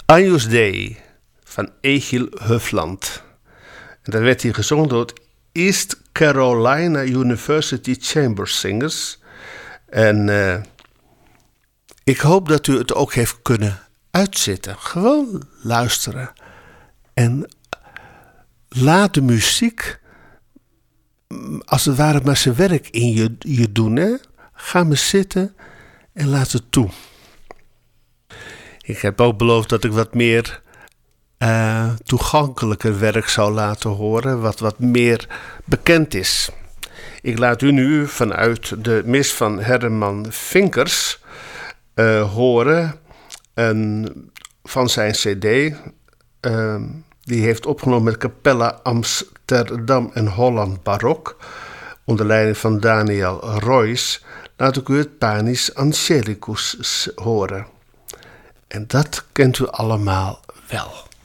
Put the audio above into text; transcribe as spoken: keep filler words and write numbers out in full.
Agnus Dei van Egiel Hufland. En dat werd hier gezongen door het East Carolina University Chamber Singers. En uh, ik hoop dat u het ook heeft kunnen uitzitten. Gewoon luisteren. En laat de muziek als het ware maar zijn werk in je, je doen. Hè? Ga maar zitten en laat het toe. Ik heb ook beloofd dat ik wat meer uh, toegankelijker werk zou laten horen. Wat wat meer bekend is. Ik laat u nu vanuit de mis van Herman Vinkers uh, horen. En van zijn cd. Uh, die heeft opgenomen met Capella Amsterdam en Holland Barok. Onder leiding van Daniel Royce. Laat ik u het Panis Angelicus horen. En dat kent u allemaal wel.